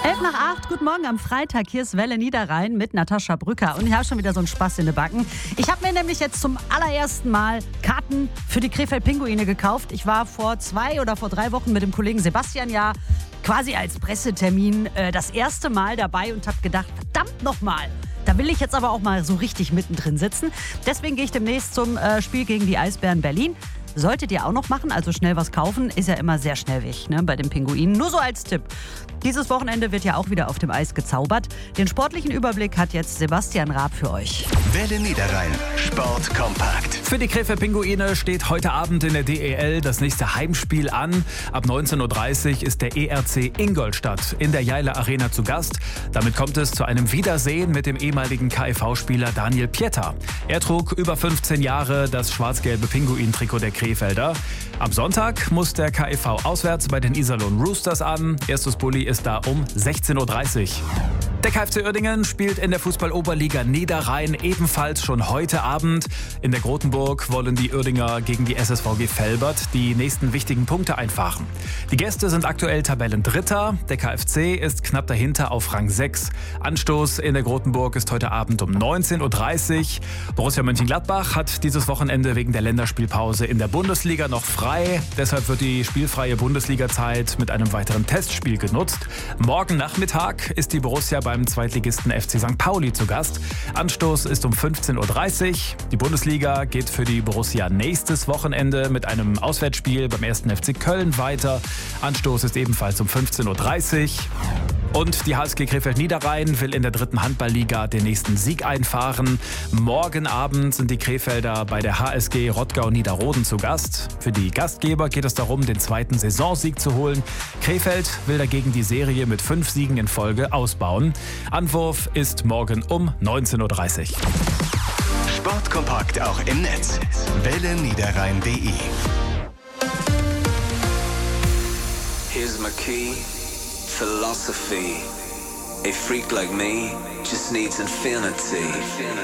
7:11, guten Morgen am Freitag. Hier ist Welle Niederrhein mit Natascha Brücker. Und ich habe schon wieder so einen Spaß in den Backen. Ich habe mir nämlich jetzt zum allerersten Mal Karten für die Krefeld-Pinguine gekauft. Ich war vor 2 oder vor 3 Wochen mit dem Kollegen Sebastian ja quasi als Pressetermin das erste Mal dabei und habe gedacht, verdammt nochmal. Da will ich jetzt aber auch mal so richtig mittendrin sitzen. Deswegen gehe ich demnächst zum Spiel gegen die Eisbären Berlin. Solltet ihr auch noch machen, also schnell was kaufen, ist ja immer sehr schnell weg, ne, bei den Pinguinen. Nur so als Tipp. Dieses Wochenende wird ja auch wieder auf dem Eis gezaubert. Den sportlichen Überblick hat jetzt Sebastian Raab für euch. Welle Niederrhein, Sport kompakt. Für die Krefeld-Pinguine steht heute Abend in der DEL das nächste Heimspiel an. Ab 19:30 Uhr ist der ERC Ingolstadt in der Jaila Arena zu Gast. Damit kommt es zu einem Wiedersehen mit dem ehemaligen KIV-Spieler Daniel Pieter. Er trug über 15 Jahre das schwarz-gelbe Pinguin-Trikot der Krefelder. Am Sonntag muss der KIV auswärts bei den Iserlohn Roosters an. Erstes Bulli ist da um 16:30 Uhr. Der KFC Uerdingen spielt in der Fußball-Oberliga Niederrhein ebenfalls schon heute Abend. In der Grotenburg wollen die Uerdinger gegen die SSVG Velbert die nächsten wichtigen Punkte einfahren. Die Gäste sind aktuell Tabellendritter. Der KFC ist knapp dahinter auf Rang 6. Anstoß in der Grotenburg ist heute Abend um 19:30 Uhr. Borussia Mönchengladbach hat dieses Wochenende wegen der Länderspielpause in der Bundesliga noch frei. Deshalb wird die spielfreie Bundesliga-Zeit mit einem weiteren Testspiel genutzt. Morgen Nachmittag ist die Borussia beim Zweitligisten FC St. Pauli zu Gast. Anstoß ist um 15:30 Uhr. Die Bundesliga geht für die Borussia nächstes Wochenende mit einem Auswärtsspiel beim 1. FC Köln weiter. Anstoß ist ebenfalls um 15:30 Uhr. Und die HSG Krefeld Niederrhein will in der 3. Handballliga den nächsten Sieg einfahren. Morgen Abend sind die Krefelder bei der HSG Rottgau Niederroden zu Gast. Für die Gastgeber geht es darum, den 2. Saisonsieg zu holen. Krefeld will dagegen die Serie mit 5 Siegen in Folge ausbauen. Anwurf ist morgen um 19:30 Uhr. Sportkompakt auch im Netz. welleniederrhein.de. Here's my key. Philosophy. A freak like me just needs infinity.